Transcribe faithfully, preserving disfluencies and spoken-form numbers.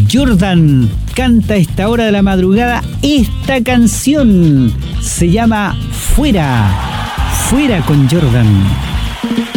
Jordan canta a esta hora de la madrugada esta canción. Se llama Fuera. Fuera con Jordan.